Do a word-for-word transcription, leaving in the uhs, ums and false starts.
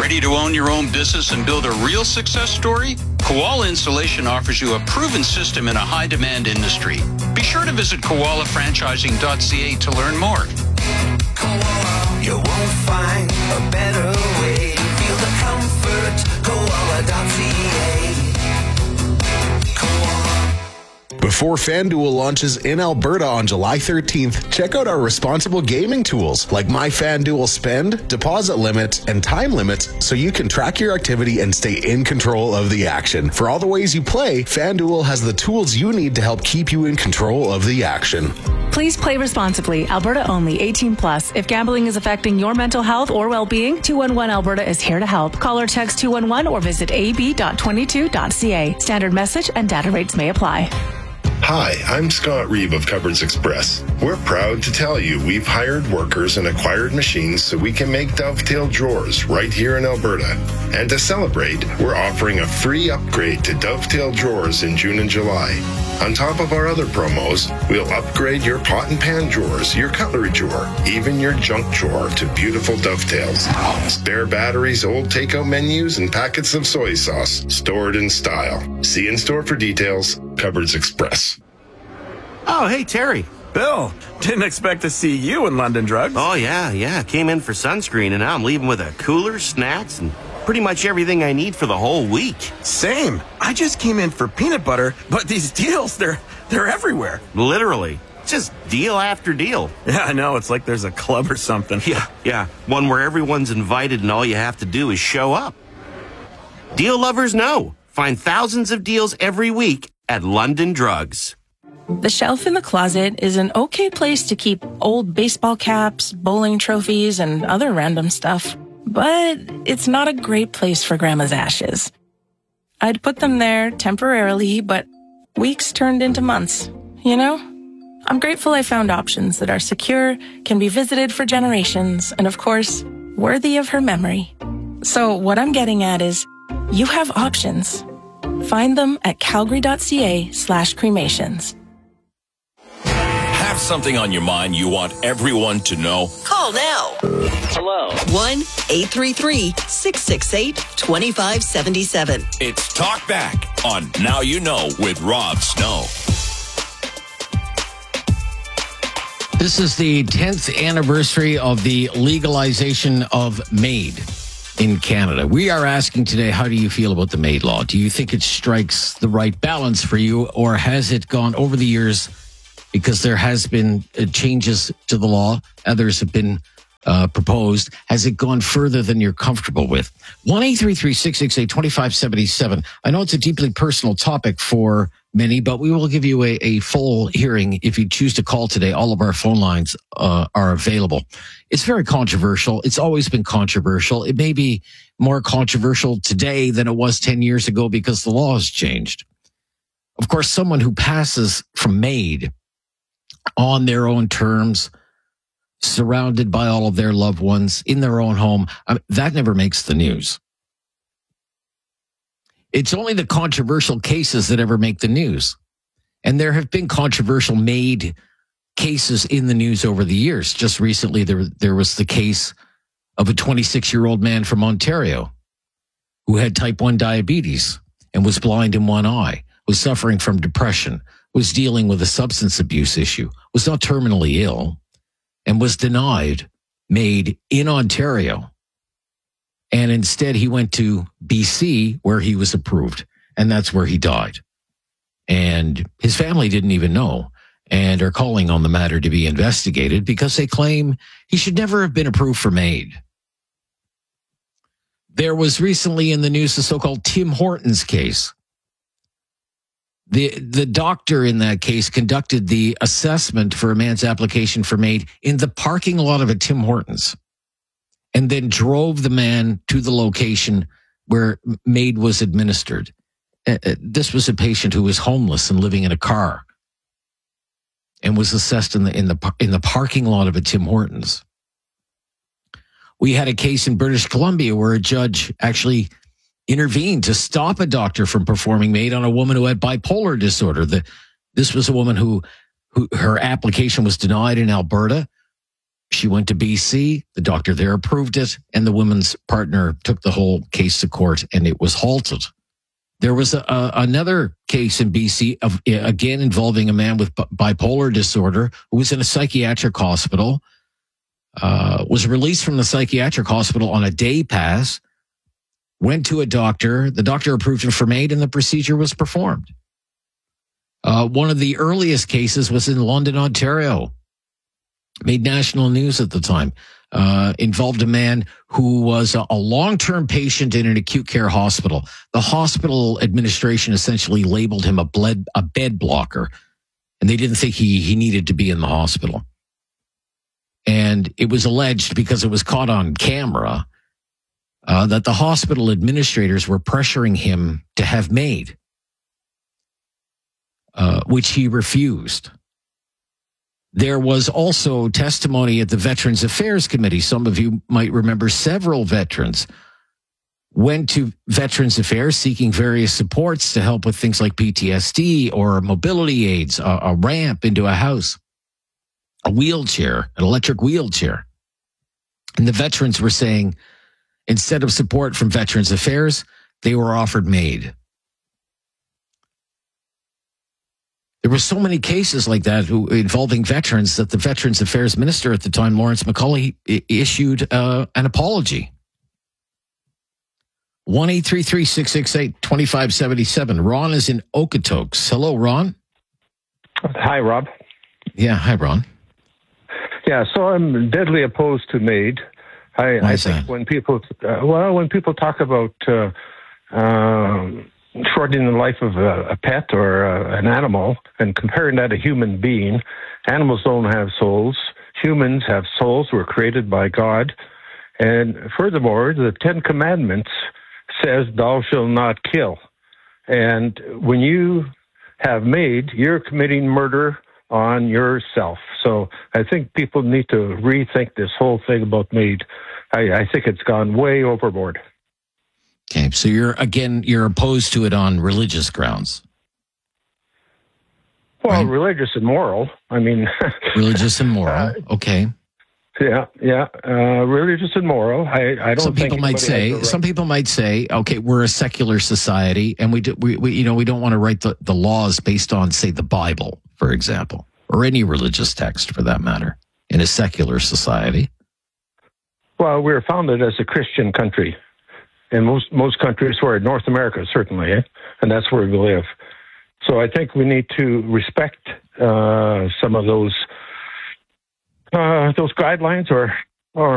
Ready to own your own business and build a real success story? Koala Insulation offers you a proven system in a high-demand industry. Be sure to visit koala franchising dot c a to learn more. Koala, you won't find a better way to feel the comfort. koala dot c a. Koala. Before FanDuel launches in Alberta on July thirteenth, check out our responsible gaming tools like My FanDuel Spend, deposit limits, and time limits so you can track your activity and stay in control of the action. For all the ways you play, FanDuel has the tools you need to help keep you in control of the action. Please play responsibly. Alberta only. eighteen plus. If gambling is affecting your mental health or well-being, two one one Alberta is here to help. Call or text two one one or visit a b dot twenty-two dot c a. Standard message and data rates may apply. Hi, I'm Scott Reeve of Cupboards Express. We're proud to tell you we've hired workers and acquired machines so we can make Dovetail drawers right here in Alberta. And to celebrate, we're offering a free upgrade to Dovetail drawers in June and July. On top of our other promos, we'll upgrade your pot and pan drawers, your cutlery drawer, even your junk drawer to beautiful Dovetails. Spare batteries, old takeout menus, and packets of soy sauce stored in style. See in store for details. Cupboards Express. Oh, hey, Terry. Bill, didn't expect to see you in London Drugs. Oh, yeah, yeah. Came in for sunscreen, and now I'm leaving with a cooler, snacks, and pretty much everything I need for the whole week. Same. I just came in for peanut butter, but these deals, they're they're everywhere. Literally. Just deal after deal. Yeah, I know. It's like there's a club or something. Yeah, yeah. One where everyone's invited and all you have to do is show up. Deal lovers know. Find thousands of deals every week at London Drugs. The shelf in the closet is an okay place to keep old baseball caps, bowling trophies, and other random stuff. But it's not a great place for Grandma's ashes. I'd put them there temporarily, but weeks turned into months, you know? I'm grateful I found options that are secure, can be visited for generations, and of course, worthy of her memory. So what I'm getting at is, you have options. Find them at calgary dot c a slash cremations. Have something on your mind you want everyone to know? Call now. Hello. one eight three three, six six eight, two five seven seven. It's Talk Back on Now You Know with Rob Snow. This is the tenth anniversary of the legalization of MAID in Canada. We are asking today, how do you feel about the MAID law? Do you think it strikes the right balance for you, or has it gone over the years, because there has been uh, changes to the law, others have been uh, proposed, has it gone further than you're comfortable with? one eight three three, six six eight, two five seven seven. I know it's a deeply personal topic for many, but we will give you a, a full hearing if you choose to call today. All of our phone lines uh, are available. It's very controversial. It's always been controversial. It may be more controversial today than it was ten years ago because the law has changed. Of course, someone who passes from MAID on their own terms, surrounded by all of their loved ones in their own home, I mean, that never makes the news. It's only the controversial cases that ever make the news. And there have been controversial MAID cases in the news over the years. Just recently, there, there was the case of a twenty-six-year-old man from Ontario who had type one diabetes and was blind in one eye, was suffering from depression, was dealing with a substance abuse issue, was not terminally ill, and was denied MAID in Ontario. And instead, he went to B C, where he was approved, and that's where he died. And his family didn't even know, and are calling on the matter to be investigated because they claim he should never have been approved for MAID. There was recently in the news the so-called Tim Hortons case. The, the doctor in that case conducted the assessment for a man's application for MAID in the parking lot of a Tim Hortons, and then drove the man to the location where MAID was administered. Uh, this was a patient who was homeless and living in a car and was assessed in the in the in the parking lot of a Tim Hortons. We had a case in British Columbia where a judge actually intervened to stop a doctor from performing MAID on a woman who had bipolar disorder. The, this was a woman who, who her application was denied in Alberta. She went to B C. The doctor there approved it, and the woman's partner took the whole case to court, and it was halted. There was a, a, another case in B C, of, again involving a man with bipolar disorder who was in a psychiatric hospital, uh, was released from the psychiatric hospital on a day pass, went to a doctor. The doctor approved him for MAID, and the procedure was performed. Uh, one of the earliest cases was in London, Ontario. Made national news at the time. Uh, involved a man who was a, a long-term patient in an acute care hospital. The hospital administration essentially labeled him a, bled, a bed blocker, and they didn't think he, he needed to be in the hospital. And it was alleged, because it was caught on camera, uh, that the hospital administrators were pressuring him to have MAID, uh, which he refused. There was also testimony at the Veterans Affairs Committee. Some of you might remember several veterans went to Veterans Affairs seeking various supports to help with things like P T S D or mobility aids, a, a ramp into a house, a wheelchair, an electric wheelchair. And the veterans were saying, instead of support from Veterans Affairs, they were offered MAID. There were so many cases like that who, involving veterans that the Veterans Affairs Minister at the time, Lawrence McCauley, I- issued uh, an apology. one eight three three, six six eight, two five seven seven. Ron is in Okotoks. Hello, Ron. Hi, Rob. Yeah, hi, Ron. Yeah, so I'm deadly opposed to MAID. I, Why I is think that? when people, uh, well, when people talk about uh, um, shortening the life of a, a pet or uh, an animal and comparing that to a human being, animals don't have souls. Humans have souls. We're created by God. And furthermore, the Ten Commandments says, thou shalt not kill. And when you have MAID, you're committing murder on yourself. So I think people need to rethink this whole thing about MAID. I, I think it's gone way overboard. Okay, so you're, again, you're opposed to it on religious grounds. Well, right? Religious and moral. I mean... Religious and moral, okay. Yeah, yeah, uh, religious and moral. I, I don't. Some think people might say. right. Some people might say, okay, we're a secular society, and we do, we, we you know we don't want to write the, the laws based on, say, the Bible, for example, or any religious text for that matter, in a secular society. Well, we were founded as a Christian country, in most most countries, where North America certainly, eh? And that's where we live. So I think we need to respect uh, some of those. Uh, those guidelines, or